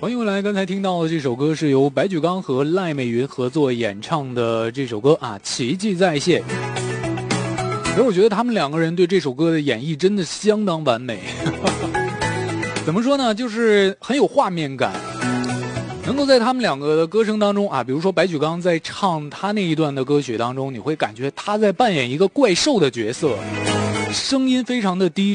欢迎回来，刚才听到的这首歌是由白举纲和赖美云合作演唱的这首歌啊，奇迹再现。其实我觉得他们两个人对这首歌的演绎真的相当完美。怎么说呢，就是很有画面感，能够在他们两个的歌声当中啊，比如说白举纲在唱他那一段的歌曲当中，你会感觉他在扮演一个怪兽的角色，声音非常的低